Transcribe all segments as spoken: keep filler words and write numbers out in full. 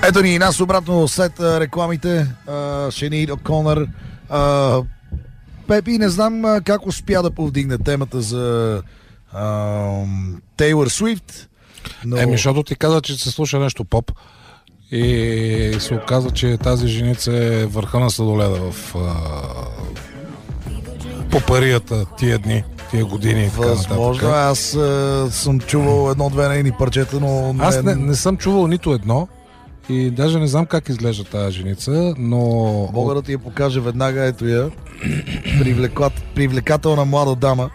Ето ни нас обратно след а, рекламите. Шенид О'Конър. А, Пепи, не знам а, как успя да повдигне темата за Тейлър Суифт. Но... Еми, защото ти каза, че се слуша нещо поп и се оказа, че тази женица е върха на сладоледа в а, попарията тия дни, тия години и така нататък. Възможно, аз а, съм чувал едно-две нейни парчета, но... Аз не, не съм чувал нито едно и даже не знам как изглежда тази женица, но... Мога да ти я покажа веднага, ето я. Привлекат, привлекателна млада дама.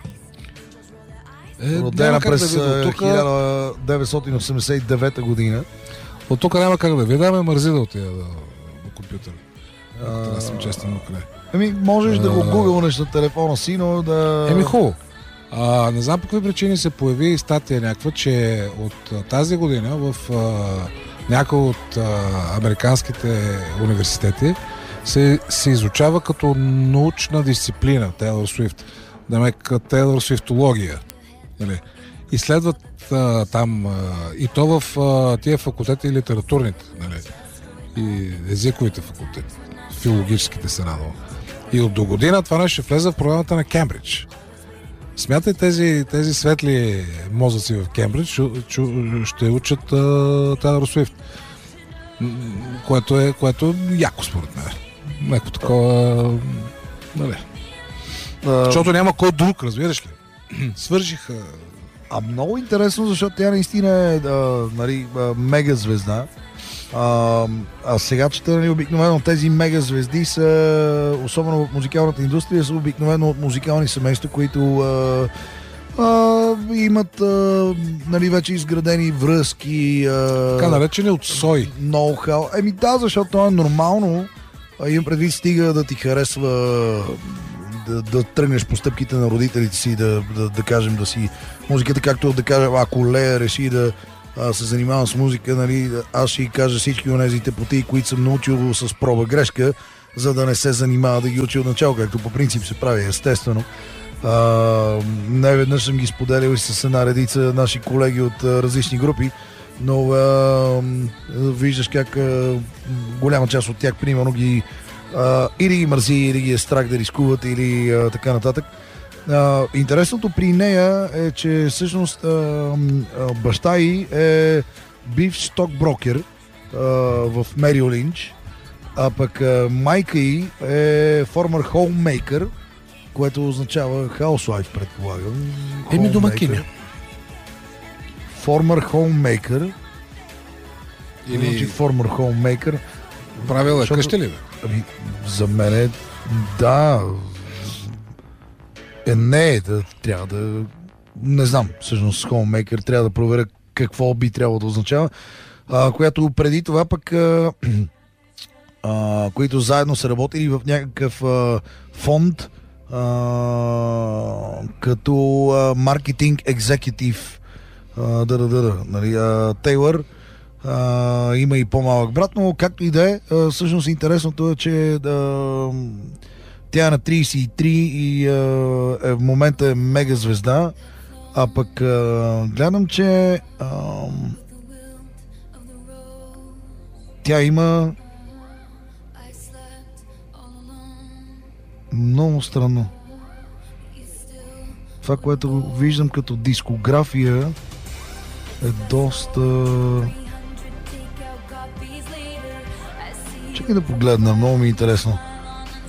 Е, родена през да тук... хиляда деветстотин осемдесет и девета година. От тук няма как да видя, ме мързи да отида до, до компютър. А... Аз съм честен, но къде. Еми, можеш а... да го гугълнеш на телефона си, но да... Еми, хубаво. А, не знам по какви причини се появи статия някаква, че от тази година в а, някои от а, американските университети се, се изучава като научна дисциплина Тейлър Суифт. Намек Тейлър Суифтология. Нали? Изследват а, там а, и то в а, тия факултети и литературните, нали? И езиковите факултети, филологическите се надолу. И от до година това ще влезе в програмата на Кембридж. Смятай тези, тези светли мозъци в Кембридж ще учат Тейлър Суифт, което е, което е яко според мен. Неко такова, нали. Uh, Защото няма кой друг, разбираш ли? Свършиха. А много интересно, защото тя наистина е а, нали, а, мега звезда. А, а сега чета, нали, обикновено тези мега звезди са, особено в музикалната индустрия, са обикновено от музикални семейства, които а, а, имат а, нали, вече изградени връзки. А, така наречени от сой. Ноу-хау. Еми да, защото това е нормално. А, имам предвид, стига да ти харесва да, да тръгнеш по стъпките на родителите си, да, да, да кажем да си музиката, както да кажем, ако Лея реши да а, се занимава с музика, нали, аз ще й кажа всички онези тепоти, които съм научил с проба грешка, за да не се занимава да ги учи от начало, както по принцип се прави, естествено. А, не веднъж съм ги споделял и с една редица наши колеги от а, различни групи, но а, виждаш как а, голяма част от тях, примерно, ги Uh, или ги мързи, или ги е страх да рискуват, или uh, така нататък. Uh, интересното при нея е, че всъщност uh, uh, баща й е бивш стокброкер uh, в Мерил Линч, а пък uh, майка й е формер хоуммейкър, което означава хаусуайф, предполагам. Еми домакиня. Формер хоуммейкър. Или формер хоуммейкър. Правила къща ли бе? Ами, за мен е, да, е, не, да, трябва да, не знам, всъщност хоуммейкър, трябва да проверя какво би трябвало да означава, а, която преди това пък, а, а, които заедно са работили в някакъв а, фонд, а, като а, маркетинг екзекутив, да, да, да, да, нали, а, Тейлър. Uh, има и по-малък брат, но както и да е, uh, всъщност интересното е, че uh, тя е на трийсет и три и uh, е, в момента е мега звезда, а пък uh, гледам, че uh, тя има много странно. Това, което виждам като дискография, е доста... Чакай да погледна, много ми е интересно.